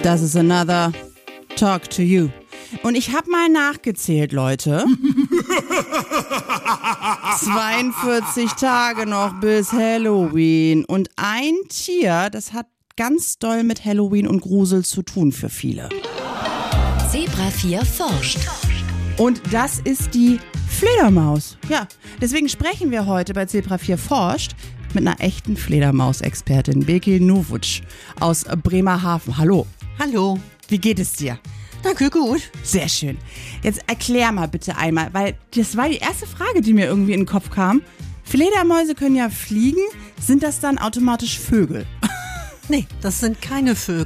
Das ist another Talk to You. Und ich habe mal nachgezählt, Leute. 42 Tage noch bis Halloween. Und ein Tier, das hat ganz doll mit Halloween und Grusel zu tun für viele. Zebra 4 forscht. Und das ist die Fledermaus. Ja, deswegen sprechen wir heute bei Zebra 4 forscht mit einer echten Fledermaus-Expertin, Beke Nowutsch aus Bremerhaven. Hallo. Hallo. Wie geht es dir? Danke, gut. Sehr schön. Jetzt erklär mal bitte einmal, weil das war die erste Frage, die mir irgendwie in den Kopf kam. Fledermäuse können ja fliegen. Sind das dann automatisch Vögel? Nee, das sind keine Vögel.